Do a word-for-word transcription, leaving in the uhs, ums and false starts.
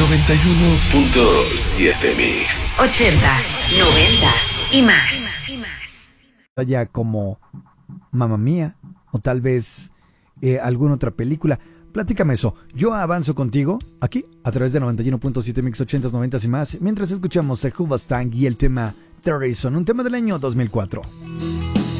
noventa y uno punto siete Mix. Ochentas, noventas y más. Ya como Mamma Mía o tal vez eh, alguna otra película. Platícame eso. Yo avanzo contigo aquí a través de noventa y uno punto siete Mix, ochentas, noventas y más, mientras escuchamos a Hoobastank y el tema The Reason, un tema del año dos mil cuatro.